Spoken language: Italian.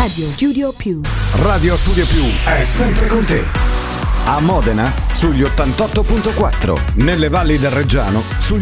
Radio Studio Più. Radio Studio Più è sempre con te. A Modena sugli 88.4, nelle valli del Reggiano sugli